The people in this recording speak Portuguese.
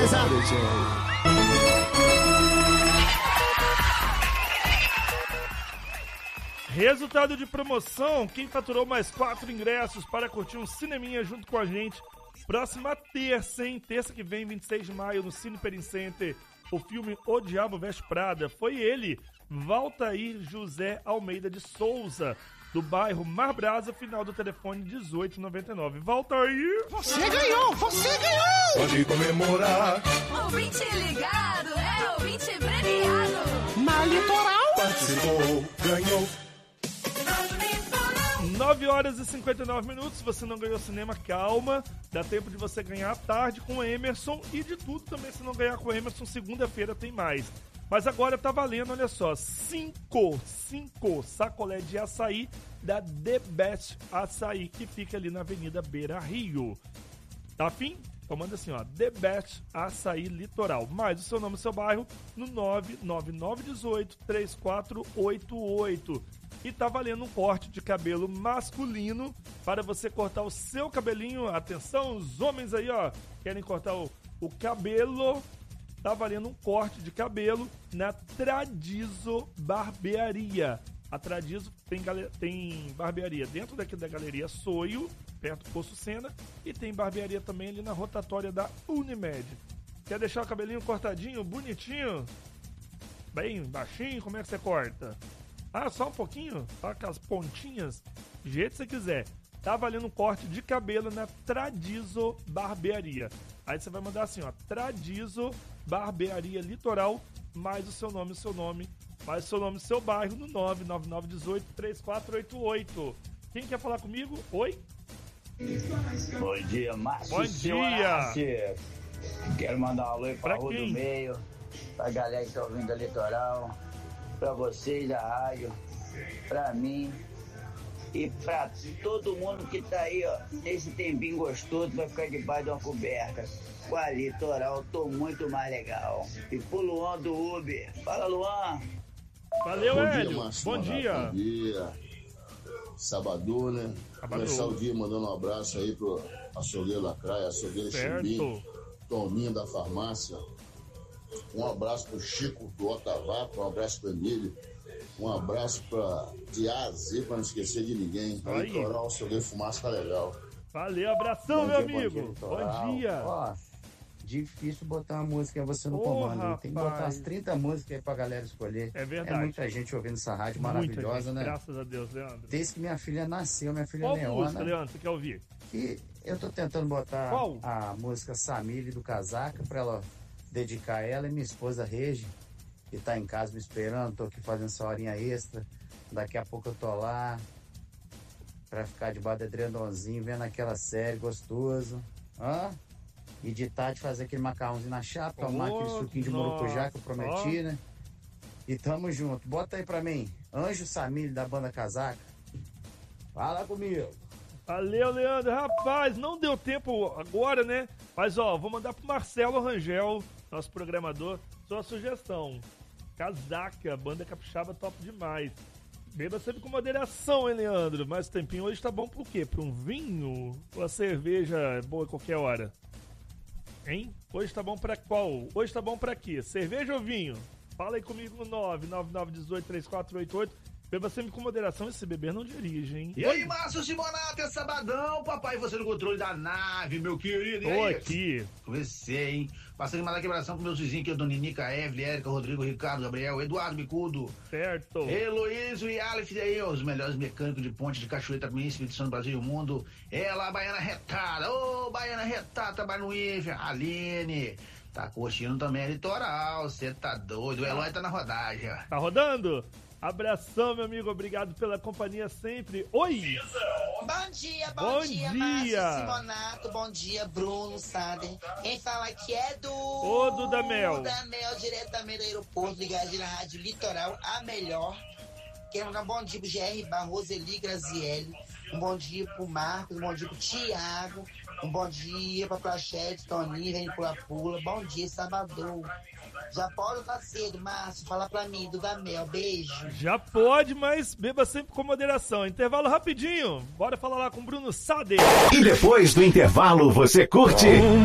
beleza? Resultado de promoção, quem faturou mais 4 ingressos para curtir um cineminha junto com a gente. Próxima terça, hein? Terça que vem, 26 de maio, no Cine Perin Center, o filme O Diabo Veste Prada. Foi ele, Valtair José Almeida de Souza, do bairro Mar Brasa, final do telefone 1899. Valtair! Você ganhou! Pode comemorar. Ouvinte ligado, ouvinte premiado. Na Litoral. Participou, ganhou. 9 horas e 59 minutos, se você não ganhou cinema, calma, dá tempo de você ganhar à tarde com o Emerson e de tudo também, se não ganhar com o Emerson, segunda-feira tem mais. Mas agora tá valendo, olha só, 5 sacolé de açaí da The Best Açaí, que fica ali na Avenida Beira Rio. Tá afim? Então manda assim, ó, The Best Açaí Litoral, mais o seu nome e seu bairro no 99918-3488. E tá valendo um corte de cabelo masculino para você cortar o seu cabelinho. Atenção, os homens aí, ó, querem cortar o cabelo. Tá valendo um corte de cabelo na Tradizo Barbearia. A Tradizo tem barbearia dentro daqui da Galeria Soio, perto do Poço Sena, e tem barbearia também ali na rotatória da Unimed. Quer deixar o cabelinho cortadinho, bonitinho? Bem baixinho, como é que você corta? Ah, só um pouquinho? Só aquelas pontinhas? Do jeito que você quiser. Tá valendo um corte de cabelo na Tradizo Barbearia. Aí você vai mandar assim, ó, Tradizo Barbearia Litoral, mais o seu nome, mais o seu nome e seu bairro no 99918-3488. Quem quer falar comigo? Oi? Bom dia, Márcio. Bom dia. Quero mandar um alô aí pra Rua quem? do Meio, pra galera que tá ouvindo a Litoral, pra vocês da rádio, pra mim e pra todo mundo que tá aí, ó, nesse tempinho gostoso, vai ficar debaixo de uma coberta. Com a Litoral, tô muito mais legal. E pro Luan do Uber. Fala, Luan. Valeu, Hélio. Bom dia. Bom dia. Sabadão, né? Começar o dia mandando um abraço aí pro açougueiro Lacraia, açougueiro Chimbim, Toninho da farmácia. Um abraço pro Chico do Otavaco, um abraço pro Emílio. Um abraço pra Diazê, pra não esquecer de ninguém. A Litoral, açougueiro Fumaça tá legal. Valeu, abração, meu amigo. Bom dia. Ó, difícil botar uma música e você no comando. Rapaz. Tem que botar umas 30 músicas aí pra galera escolher. É verdade. É muita gente ouvindo essa rádio maravilhosa, gente, né? Graças a Deus, Leandro. Desde que minha filha nasceu, minha filha Qual Leona. música, Leandro, você quer ouvir? Que eu tô tentando botar Qual? A música Samile do Casaca pra ela dedicar a ela e minha esposa Regi, que tá em casa me esperando, tô aqui fazendo essa horinha extra. Daqui a pouco eu tô lá pra ficar debaixo do edredomzinho, vendo aquela série gostoso. E de tarde fazer aquele macarrãozinho na chapa, tomar aquele suquinho de maracujá que eu prometi, né? E tamo junto. Bota aí pra mim, Anjo Samile da banda Casaca. Fala comigo. Valeu, Leandro. Rapaz, não deu tempo agora, né? Mas, ó, vou mandar pro Marcelo Rangel, nosso programador, sua sugestão. Casaca, banda capixaba top demais. Beba sempre com moderação, hein, Leandro? Mas o tempinho hoje tá bom pro quê? Pra um vinho? Ou a cerveja é boa a qualquer hora? Hein? Hoje tá bom pra qual? Hoje tá bom pra quê? Cerveja ou vinho? Fala aí comigo no 999183488. Beba sempre com moderação e se beber não dirige, hein? E aí, Márcio Simonato, é sabadão, papai, você no controle da nave, meu querido. Tô aqui. Comecei, hein? Passando em mandar quebração com meus vizinhos aqui, Dona Ninica, Evelyn, Érica, Rodrigo, Ricardo, Gabriel, Eduardo Bicudo. Certo. Heloísio e Aleph aí, os melhores mecânicos de ponte de Cachoeira, também, Espírito Brasil e o mundo. Ela, a Baiana Retada. Ô, Baiana Retada, trabalha no IFE. Aline. Tá curtindo também a Litoral, você tá doido. O Eloy tá na rodagem. Tá rodando? Abração, meu amigo, obrigado pela companhia sempre. Oi! Bom dia, Márcio Simonato, bom dia, Bruno Sader. Quem fala aqui é Dudamel. Dudamel, diretamente do aeroporto, ligado na Rádio Litoral, a melhor. Quero dar um bom dia pro GR Barroso, Eli Grazielli, um bom dia pro Marcos, um bom dia pro Thiago, um bom dia pra Plachete, Toninho, vem pula-pula, bom dia, Sabadão. Já pode estar cedo, Márcio, fala pra mim, Dudamel, beijo. Já pode, mas beba sempre com moderação. Intervalo rapidinho, bora falar lá com o Bruno Sader. E depois do intervalo você curte...